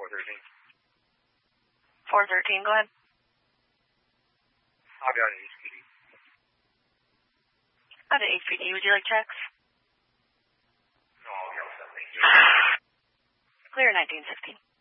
413. 413, go ahead. I'll be on HPD. Out of HPD, would you like checks? No, I'll be on 17. Clear 1916.